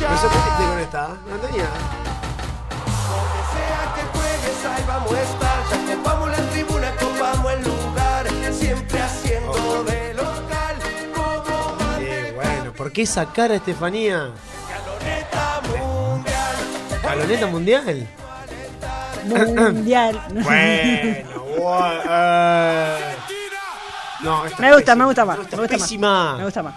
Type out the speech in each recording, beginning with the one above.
No se metiste con esta, no tenía. Donde sea que juegues, ahí vamos a estar. Ya copamos la tribuna, copamos el lugar. Siempre haciendo de local como antes. Bueno, ¿por qué esa cara, Estefanía? Caloneta mundial. ¿Caloneta mundial? Mundial. Bueno. No, esta Me gusta es más. pésima. Me Esta gusta es más. pésima. Me gusta más.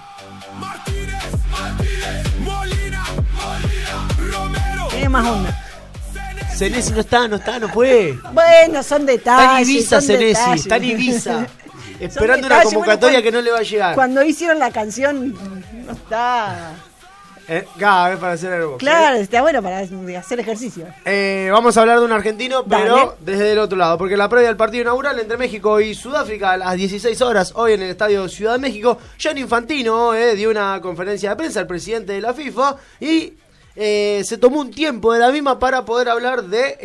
Tiene más onda. Senesi no fue. Bueno, son detalles. Está en Ibiza, son Senesi, detalles. está en Ibiza. Esperando una detalles, convocatoria bueno, que no le va a llegar. Cuando hicieron la canción, no está. Cada vez para hacer algo. Claro, está bueno para hacer ejercicio. Vamos a hablar de un argentino, pero Dale. desde el otro lado, porque la previa del partido inaugural entre México y Sudáfrica a las 16 horas, hoy en el Estadio Ciudad de México, Gianni Infantino dio una conferencia de prensa al presidente de la FIFA y se tomó un tiempo de la misma para poder hablar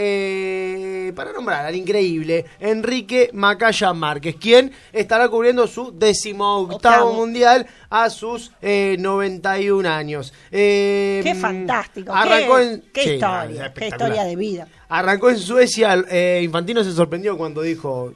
de, para nombrar al increíble Enrique Macaya Márquez, quien estará cubriendo su 18º mundial a sus 91 años. Qué fantástico, Arrancó qué historia de vida. Arrancó en Suecia, Infantino se sorprendió cuando dijo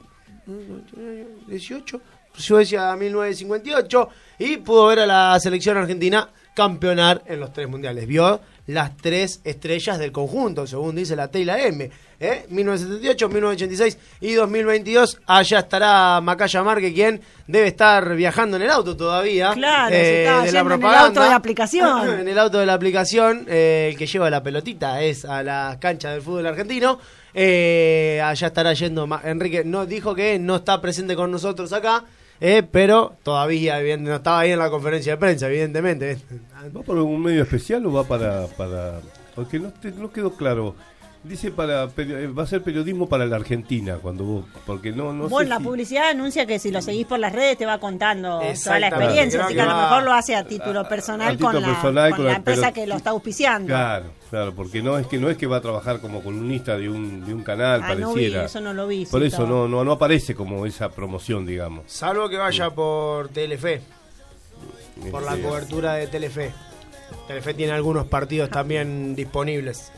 18, Suecia 1958, y pudo ver a la selección argentina campeonar en los 3 mundiales. Vio las 3 estrellas del conjunto, según dice la T y la M. 1978, 1986 y 2022. Allá estará Macaya Márquez, quien debe estar viajando en el auto todavía. Claro, se está de la yendo propaganda. en el auto de la aplicación. En el auto de la aplicación, el que lleva la pelotita es a la cancha del fútbol argentino. Allá estará yendo Enrique. No, dijo que no está presente con nosotros acá. Pero todavía no estaba ahí en la conferencia de prensa, evidentemente. ¿Va por algún medio especial o va para porque no quedó claro? Dice va a ser periodismo para la Argentina cuando vos, porque no Bueno, sé la publicidad anuncia que si lo seguís por las redes te va contando toda la Exactamente. experiencia, así que a lo Creo que mejor lo hace a título personal, a título con personal, la empresa pero que lo está auspiciando. Claro, porque no es que va a trabajar como columnista de un canal, No vi, pareciera. eso no lo vi. Por sí, eso todo. no aparece como esa promoción, digamos. Salvo que vaya por Telefe, por la cobertura de Telefe. Telefe tiene algunos partidos también disponibles.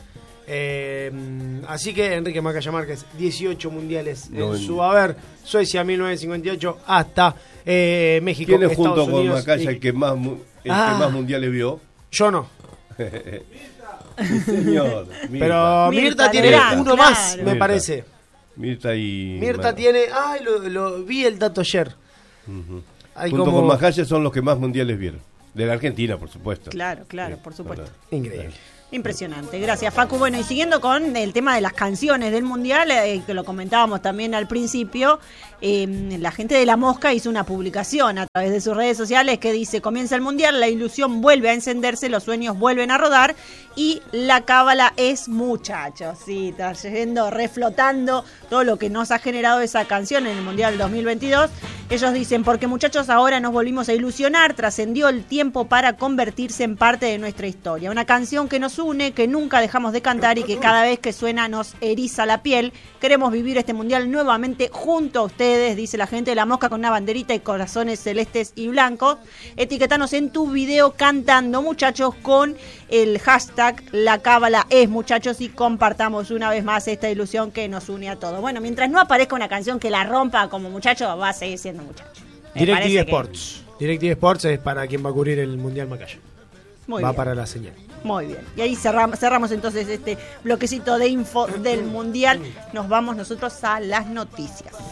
Así que Enrique Macaya Márquez, 18 mundiales en su haber. Suecia 1958 hasta México. ¿Quién es Estados junto con Unidos Macaya el que más mundiales vio? Yo no. Sí, señor. Pero Mirta tiene Legrand, uno claro. más, me parece. Mirta Tiene. Ay, lo vi el dato ayer. Hay junto como- con Macaya son los que más mundiales vieron. De la Argentina, por supuesto. Claro, por supuesto. Increíble. Impresionante, gracias Facu. Bueno, y siguiendo con el tema de las canciones del Mundial, que lo comentábamos también al principio, la gente de La Mosca hizo una publicación a través de sus redes sociales que dice: comienza el Mundial, la ilusión vuelve a encenderse, los sueños vuelven a rodar y la cábala es muchachos. Sí, está reflotando todo lo que nos ha generado esa canción en el Mundial 2022. Ellos dicen: porque muchachos, ahora nos volvimos a ilusionar, trascendió el tiempo para convertirse en parte de nuestra historia. Una canción que nos une, que nunca dejamos de cantar y que cada vez que suena nos eriza la piel. Queremos vivir este mundial nuevamente junto a ustedes, dice la gente de La Mosca con una banderita y corazones celestes y blancos. Etiquetanos en tu video cantando, muchachos, con el hashtag La Cábala es muchachos, y compartamos una vez más esta ilusión que nos une a todos. Bueno, mientras no aparezca una canción que la rompa como muchacho, va a seguir siendo muchacho. DirecTV Sports. DirecTV Sports es para quien va a cubrir el Mundial Macaya. Muy va bien. para la señal. Muy bien. Y ahí cerramos entonces este bloquecito de info del Mundial. Nos vamos nosotros a las noticias.